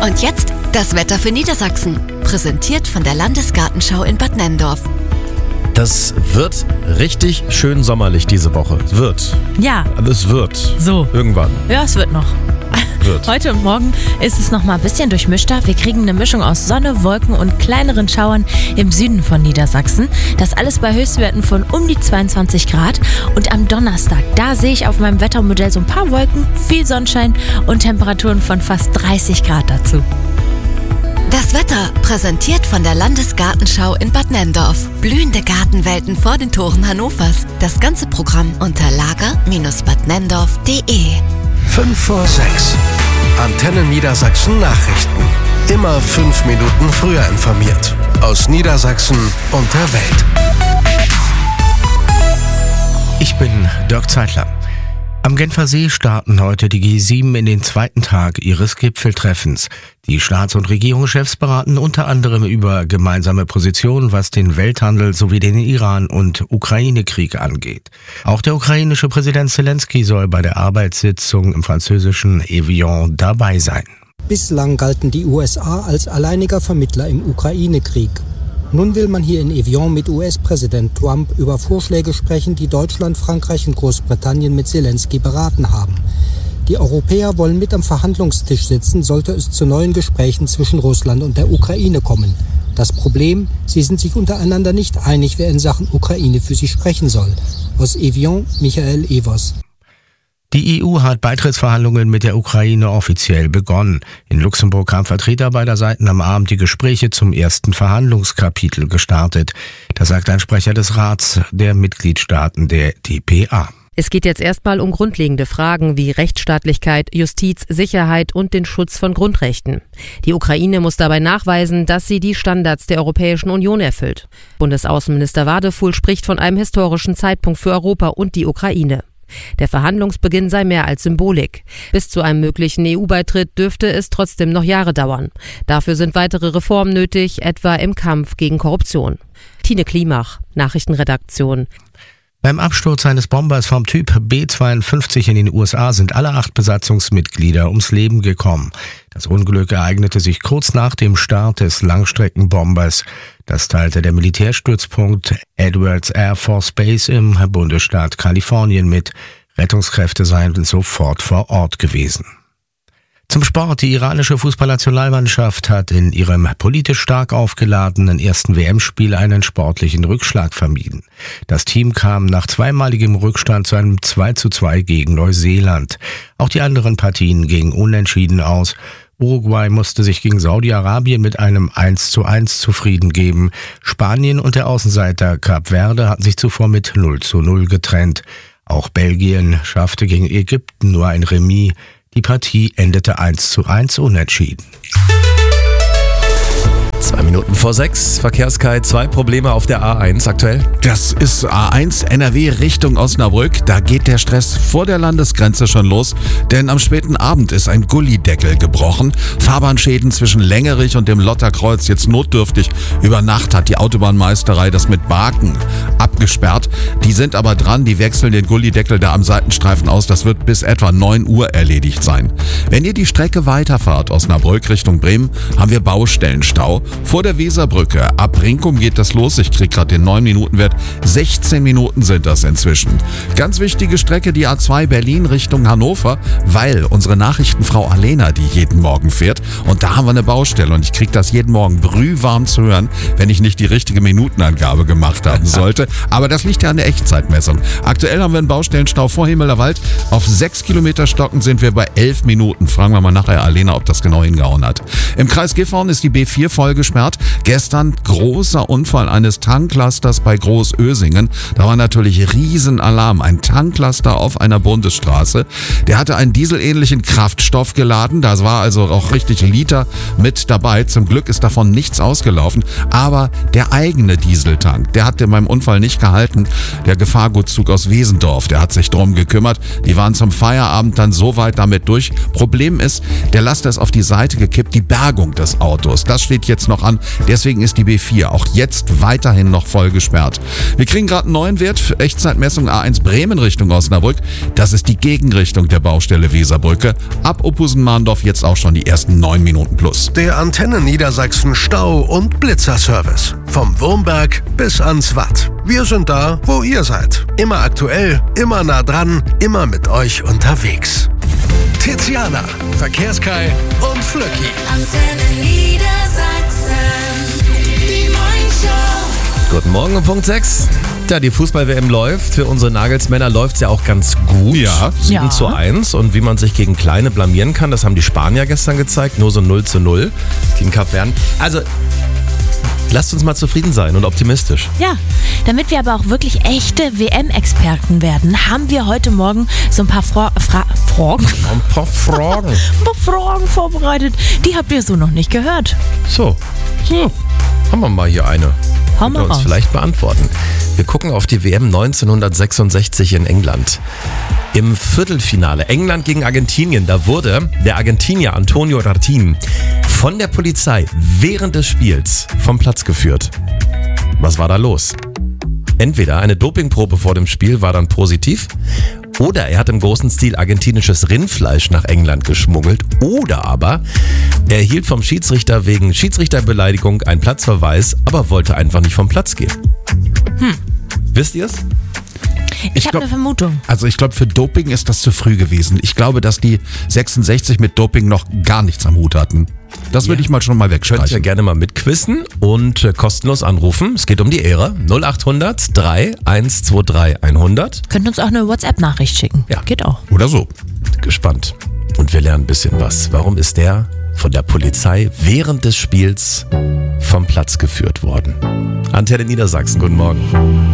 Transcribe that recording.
Und jetzt das Wetter für Niedersachsen. Präsentiert von der Landesgartenschau in Bad Nenndorf. Das wird richtig schön sommerlich diese Woche. Ja. Es wird. So. Irgendwann. Ja, es wird noch. Heute und morgen ist es noch mal ein bisschen durchmischter. Wir kriegen eine Mischung aus Sonne, Wolken und kleineren Schauern im Süden von Niedersachsen. Das alles bei Höchstwerten von um die 22 Grad. Und am Donnerstag, da sehe ich auf meinem Wettermodell so ein paar Wolken, viel Sonnenschein und Temperaturen von fast 30 Grad dazu. Das Wetter präsentiert von der Landesgartenschau in Bad Nenndorf. Blühende Gartenwelten vor den Toren Hannovers. Das ganze Programm unter lager-badnenndorf.de. 5 vor 6. Antenne Niedersachsen Nachrichten. Immer 5 Minuten früher informiert. Aus Niedersachsen und der Welt. Ich bin Dirk Zeitler. Am Genfer See starten heute die G7 in den zweiten Tag ihres Gipfeltreffens. Die Staats- und Regierungschefs beraten unter anderem über gemeinsame Positionen, was den Welthandel sowie den Iran- und Ukraine-Krieg angeht. Auch der ukrainische Präsident Zelensky soll bei der Arbeitssitzung im französischen Evian dabei sein. Bislang galten die USA als alleiniger Vermittler im Ukraine-Krieg. Nun will man hier in Evian mit US-Präsident Trump über Vorschläge sprechen, die Deutschland, Frankreich und Großbritannien mit Zelensky beraten haben. Die Europäer wollen mit am Verhandlungstisch sitzen, sollte es zu neuen Gesprächen zwischen Russland und der Ukraine kommen. Das Problem, sie sind sich untereinander nicht einig, wer in Sachen Ukraine für sie sprechen soll. Aus Evian, Michael Evers. Die EU hat Beitrittsverhandlungen mit der Ukraine offiziell begonnen. In Luxemburg haben Vertreter beider Seiten am Abend die Gespräche zum ersten Verhandlungskapitel gestartet. Das sagt ein Sprecher des Rats der Mitgliedstaaten der DPA. Es geht jetzt erstmal um grundlegende Fragen wie Rechtsstaatlichkeit, Justiz, Sicherheit und den Schutz von Grundrechten. Die Ukraine muss dabei nachweisen, dass sie die Standards der Europäischen Union erfüllt. Bundesaußenminister Wadefuhl spricht von einem historischen Zeitpunkt für Europa und die Ukraine. Der Verhandlungsbeginn sei mehr als Symbolik. Bis zu einem möglichen EU-Beitritt dürfte es trotzdem noch Jahre dauern. Dafür sind weitere Reformen nötig, etwa im Kampf gegen Korruption. Tine Klimach, Nachrichtenredaktion. Beim Absturz eines Bombers vom Typ B-52 in den USA sind alle 8 Besatzungsmitglieder ums Leben gekommen. Das Unglück ereignete sich kurz nach dem Start des Langstreckenbombers. Das teilte der Militärstützpunkt Edwards Air Force Base im Bundesstaat Kalifornien mit. Rettungskräfte seien sofort vor Ort gewesen. Zum Sport. Die iranische Fußballnationalmannschaft hat in ihrem politisch stark aufgeladenen ersten WM-Spiel einen sportlichen Rückschlag vermieden. Das Team kam nach zweimaligem Rückstand zu einem 2:2 gegen Neuseeland. Auch die anderen Partien gingen unentschieden aus. Uruguay musste sich gegen Saudi-Arabien mit einem 1:1 zufrieden geben. Spanien und der Außenseiter Kap Verde hatten sich zuvor mit 0:0 getrennt. Auch Belgien schaffte gegen Ägypten nur ein Remis. Die Partie endete 1:1 unentschieden. 2 Minuten vor 6, Verkehrskai, 2 Probleme auf der A1 aktuell. Das ist A1 NRW Richtung Osnabrück. Da geht der Stress vor der Landesgrenze schon los, denn am späten Abend ist ein Gullideckel gebrochen. Fahrbahnschäden zwischen Längerich und dem Lotterkreuz jetzt notdürftig. Über Nacht hat die Autobahnmeisterei das mit Baken abgesperrt. Die sind aber dran, die wechseln den Gullideckel da am Seitenstreifen aus. Das wird bis etwa 9 Uhr erledigt sein. Wenn ihr die Strecke weiterfahrt, Osnabrück Richtung Bremen, haben wir Baustellenstau. Vor der Weserbrücke, ab Brinkum geht das los. Ich krieg gerade den 9-Minuten-Wert. 16 Minuten sind das inzwischen. Ganz wichtige Strecke, die A2 Berlin Richtung Hannover, weil unsere Nachrichtenfrau Alena die jeden Morgen fährt. Und da haben wir eine Baustelle und ich krieg das jeden Morgen brühwarm zu hören, wenn ich nicht die richtige Minutenangabe gemacht haben sollte. Aber das liegt ja an der Echtzeitmessung. Aktuell haben wir einen Baustellenstau vor Himmelerwald. Auf 6 Kilometer Stocken sind wir bei 11 Minuten. Fragen wir mal nachher Alena, ob das genau hingehauen hat. Im Kreis Gifhorn ist die B4 voll gesperrt. Gestern großer Unfall eines Tanklasters bei Großösingen. Da war natürlich Riesenalarm. Ein Tanklaster auf einer Bundesstraße. Der hatte einen dieselähnlichen Kraftstoff geladen. Da war also auch richtig Liter mit dabei. Zum Glück ist davon nichts ausgelaufen. Aber der eigene Dieseltank, der hat beim Unfall nicht gehalten. Der Gefahrgutzug aus Wesendorf, der hat sich drum gekümmert. Die waren zum Feierabend dann so weit damit durch. Problem ist, der Laster ist auf die Seite gekippt. Die Bergung des Autos, das steht jetzt noch noch an. Deswegen ist die B4 auch jetzt weiterhin noch voll gesperrt. Wir kriegen gerade einen neuen Wert für Echtzeitmessung A1 Bremen Richtung Osnabrück. Das ist die Gegenrichtung der Baustelle Weserbrücke. Ab Oppusen-Mahndorf jetzt auch schon die ersten 9 Minuten plus. Der Antenne Niedersachsen Stau- und Blitzerservice. Vom Wurmberg bis ans Watt. Wir sind da, wo ihr seid. Immer aktuell, immer nah dran, immer mit euch unterwegs. Tiziana, Verkehrskai und Flöcki. Antenne Niedersachsen. Die Morningshow. Guten Morgen um Punkt 6. Ja, die Fußball-WM läuft. Für unsere Nagelsmänner läuft es ja auch ganz gut. Ja. 7:1. Und wie man sich gegen Kleine blamieren kann, das haben die Spanier gestern gezeigt. Nur so 0:0 gegen Kapverden. Also, lasst uns mal zufrieden sein und optimistisch. Ja, damit wir aber auch wirklich echte WM-Experten werden, haben wir heute Morgen so ein paar Fragen. Ein paar Fragen. Ein paar Fragen vorbereitet. Die habt ihr so noch nicht gehört. So. Haben wir mal hier eine. Hau mal Können wir uns raus. vielleicht beantworten. Wir gucken auf die WM 1966 in England. Im Viertelfinale England gegen Argentinien, da wurde der Argentinier Antonio Ratin von der Polizei während des Spiels vom Platz geführt. Was war da los? Entweder eine Dopingprobe vor dem Spiel war dann positiv, oder er hat im großen Stil argentinisches Rindfleisch nach England geschmuggelt, oder aber er erhielt vom Schiedsrichter wegen Schiedsrichterbeleidigung einen Platzverweis, aber wollte einfach nicht vom Platz gehen. Wisst ihr es? Ich habe eine Vermutung. Also ich glaube, für Doping ist das zu früh gewesen. Ich glaube, dass die 66 mit Doping noch gar nichts am Hut hatten. Das würde ich mal schon mal Könnt ihr wegstreichen. gerne mal mitquissen und kostenlos anrufen. Es geht um die Ehre. 0800 3123 100. Könnt uns auch eine WhatsApp-Nachricht schicken. Ja. Geht auch. Oder so. Gespannt. Und wir lernen ein bisschen was. Warum ist der von der Polizei während des Spiels vom Platz geführt worden? Antenne Niedersachsen, guten Morgen.